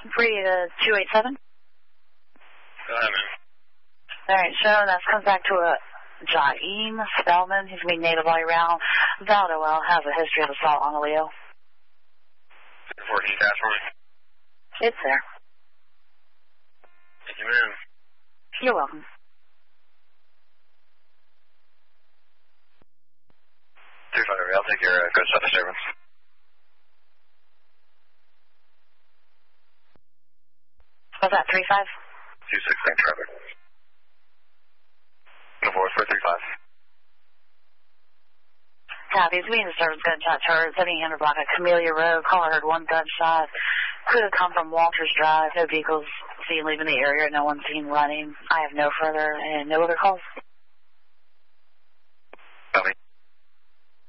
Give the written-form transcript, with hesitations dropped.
287. Go ahead, man. Alright, so that comes back to a Jaheim Spellman. He's going to be native all year round. Valdowell has a history of assault on a Leo. 14 task for me. It's there. Thank you, ma'am. You're welcome. I'll take your good stuff disturbance. What's that, 3-5? 2-6, same traffic. Go forward for 3-5. Copy. It's being disturbance gunshot charge. 1700 block at Camellia Road. Caller heard one gunshot. Could have come from Walters Drive. No vehicles seen leaving the area. No one seen running. I have no further and no other calls.